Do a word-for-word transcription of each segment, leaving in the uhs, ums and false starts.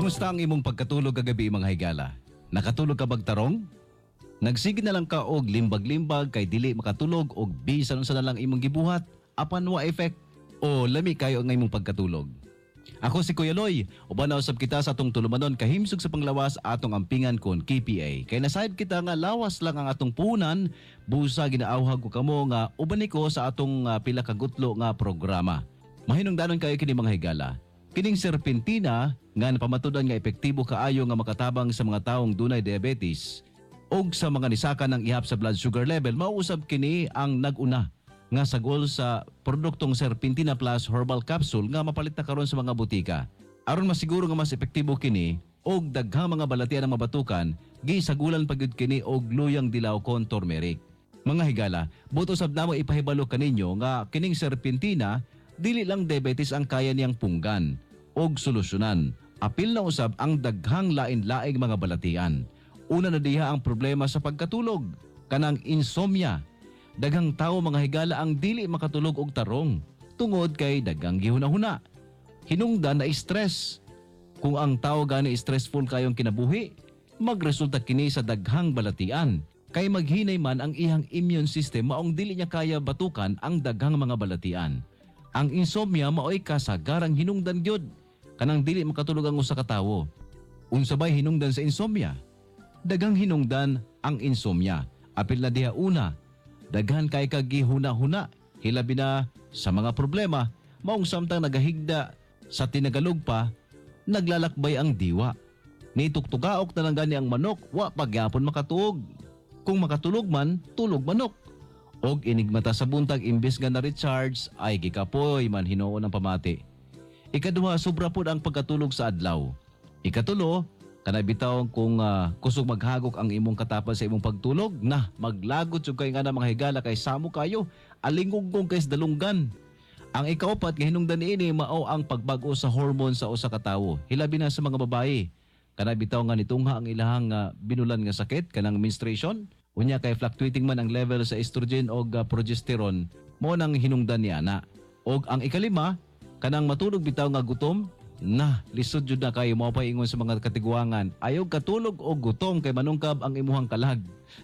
Kumusta ang imong pagkatulog kagabi mga higala? Nakatulog ka bag tarong? Nagsige na lang ka og limbag-limbag kay dili makatulog og bisan unsa na lang imong gibuhat apan wa effect o lami kayo ang imong pagkatulog. Ako si Kuya Loy, uban na usab kita sa atong tulumanon kahimsog sa panglawas atong ampingan kon K P A. Kay nasayod kita nga lawas lang ang atong puhunan, busa ginaawhag ko kamo nga uban ko sa atong uh, pila ka gutlo nga programa. Mahinungdanon kayo kini mga higala. Kining serpentina nga napamatudan nga epektibo kaayo nga makatabang sa mga taong dunay diabetes og sa mga nisaka ng ihap sa blood sugar level, mauusab kini ang nag-una nga sagol sa produktong Serpentina Plus Herbal Capsule nga mapalit na karon sa mga butika. Aron masiguro nga mas epektibo kini og daghang mga balatian ang mabatukan, gisagulan pagyud kini og luyang dilaw kon turmeric. Mga higala, buto sab namo ipahibalo kaninyo nga kining Serpentina dili lang diabetes ang kaya niyang punggan og solusyonan. Apil na usab ang daghang lain-laing mga balatian. Una na diha ang problema sa pagkatulog, kanang insomnia. Daghang tao mga higala ang dili makatulog og tarong tungod kay daghang gihuna-huna. Hinungdan na stress. Kung ang tao gani stressful kayong kinabuhi, magresulta kini sa daghang balatian. Kay maghinay man ang iyang immune system maong dili niya kaya batukan ang daghang mga balatian. Ang insomnia maoy kasagarang hinungdan gyud kanang dili makatulog ang usa ka tawo. Unsa bay hinungdan sa insomnia? Daghang hinungdan ang insomnia. Apil na diha una, daghan kay kagihuna-huna, hilabi na sa mga problema, maong samtang nagahigda sa tinagalog pa, naglalakbay ang diwa. Nituktugaok na lang gani ang manok, wa pagyapon makatuog. Kung makatulog man, tulog manok. Og inigmata sa buntag imbes nga na recharge, ay gikapoy man hinuon ang pamati. Ikaduha, sobra pod ang pagkatulog sa adlaw. Ikatulo, kanay bitaw kung uh, kusog maghagok ang imong katapal sa imong pagtulog, na maglagot jud kay nga na mga higala kay samo kayo, alingugong kay dalunggan. Ang ikaapat nga hinungdan niini mao ang pagbago sa hormone sa usa ka tawo, hilabi na sa mga babaye. Kanay bitaw nga nitungha ang ilahang uh, binulan nga sakit kanang menstruation, unya kay fluctuating man ang level sa estrogen o uh, progesterone, mo nang hinungdan ni ana. Og ang ikalima, kanang matulog bitaw nga gutom, na lisod jud na kayo mao paingon sa mga katiguangan, ayaw katulog o gutom kay manungkab ang imuhang kalag.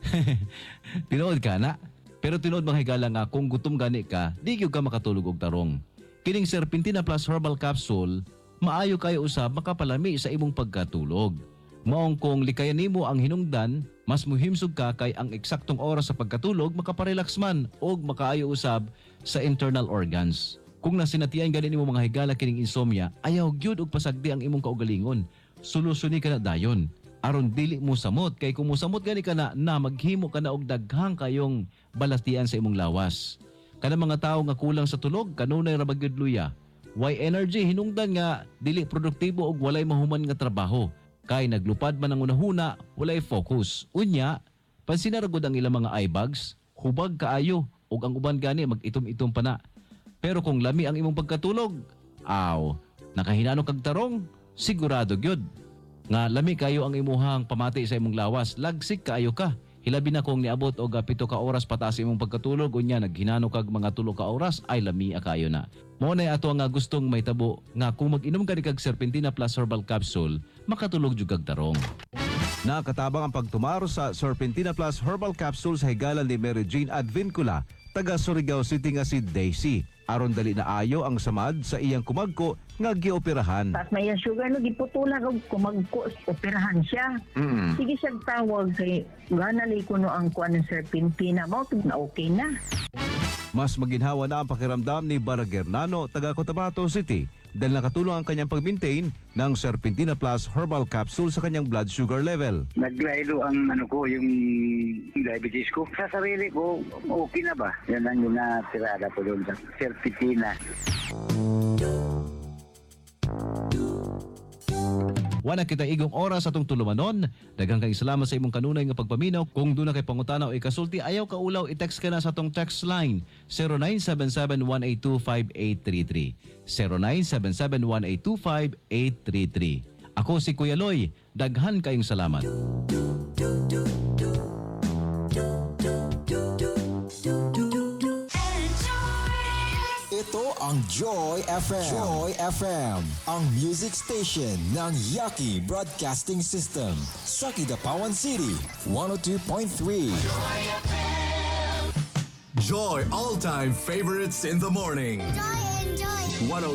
Tinuod ka na? Pero tinuod mga higala nga kung gutom gani ka, di gyud ka makatulog og tarong. Kining Serpentina Plus Herbal Capsule, maayo kayo usab makapalami sa imong pagkatulog. Maong kung likayan nimo ang hinungdan, mas muhimsog ka kay ang eksaktong oras sa pagkatulog makaparelax man og makaayo usab sa internal organs. Kung nasinatian gani nimo mga higala kining insomnia, ayaw gyud og pasagdi ang imong kaugalingon. Solusyon ka na dayon. Aron dili mo samot, kay kung musamot gani ka na, na maghimo ka na og daghang kayong balatian sa imong lawas. Kanang mga tawo nga kulang sa tulog, kanunay ra bagyud luya. Why energy hinungdan nga dili produktibo og walay mahuman nga trabaho. Kay naglupad man ang unahuna, walay focus. Unya, pansinaragod ang ilang mga eye bags, hubag kaayo og ang uban gani mag-itom-itom pa na. Pero kung lami ang imong pagkatulog, aw, nakahinano kag tarong, sigurado gyud nga lami kayo ang imuhang pamati sa imong lawas, lagsik kaayo ka. Hilabi na kung niabot og pito ka oras pataas imong pagkatulog, unya naghinano kag mga tulo ka oras, ay lami kayo na. Mao na ato nga gustong mahitabo nga kung mag-inom ka ni kag Serpentina Plus Herbal Capsule, makatulog jud kag tarong. Nakatabang ang pagtumaro sa Serpentina Plus Herbal Capsule sa higala ni Mary Jane Advincula, taga Surigao City nga si Daisy. Aron dali na ayo ang samad sa iyang kumagko nga gioperahan. Tas may yung sugar no, giputulan og kumagko, operahan siya. Mm. Sige siya tawag kay ganali ko no ang kuan ng Serpentina mo, na okay na. Mas maginhawa na ang pakiramdam ni Baragernano, taga Cotabato City, dahil nakatulong ang kanyang pag-maintain ng Serpentina Plus Herbal Capsule sa kanyang blood sugar level. Naglaylo ang ano ko, yung diabetes ko. Sa sarili ko, okay na ba? Yan ang yung natirada po doon sa Serpentina. Wala kita igong oras atong tulumanon. Daghang kay salamat sa imong kanunay nga pagpaminaw. Kung doon na kay pangutana o ikasulti, ayaw ka ulaw, i-text ka na sa atong text line zero nine seven seven one eight two five eight three three. zero nine seven seven one eight two five eight three three. Ako si Kuya Loy. Daghan kayong salamat. Ito ang Joy F M. Joy F M, ang music station ng Yaki Broadcasting System sa Kidapawan City, one oh two point three. Joy all-time favorites in the morning. Joy and Joy. one oh